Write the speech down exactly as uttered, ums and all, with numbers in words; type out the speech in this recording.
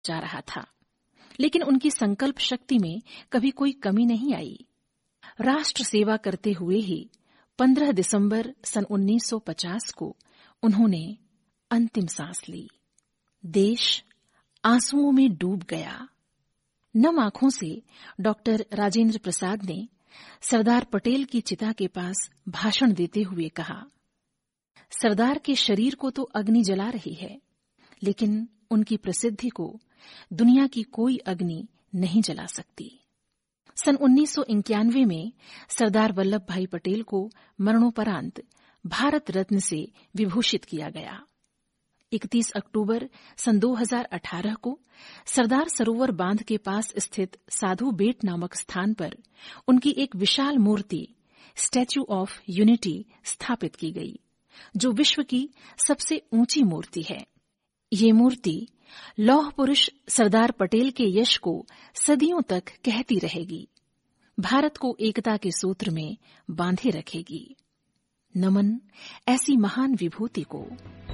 जा रहा था, लेकिन उनकी संकल्प शक्ति में कभी कोई कमी नहीं आई। राष्ट्र सेवा करते हुए ही पंद्रह दिसंबर सन उन्नीस सौ पचास को उन्होंने अंतिम सांस ली। देश आंसुओं में डूब गया। नम आंखों से डॉक्टर राजेंद्र प्रसाद ने सरदार पटेल की चिता के पास भाषण देते हुए कहा, सरदार के शरीर को तो अग्नि जला रही है, लेकिन उनकी प्रसिद्धि को दुनिया की कोई अग्नि नहीं जला सकती। सन उन्नीस सौ इक्यानवे में सरदार वल्लभ भाई पटेल को मरणोपरांत भारत रत्न से विभूषित किया गया। इकतीस अक्टूबर सन दो हज़ार अठारह को सरदार सरोवर बांध के पास स्थित साधु बेट नामक स्थान पर उनकी एक विशाल मूर्ति स्टैच्यू ऑफ यूनिटी स्थापित की गई, जो विश्व की सबसे ऊंची मूर्ति है। ये मूर्ति लौह पुरुष सरदार पटेल के यश को सदियों तक कहती रहेगी, भारत को एकता के सूत्र में बांधे रखेगी। नमन ऐसी महान विभूति को।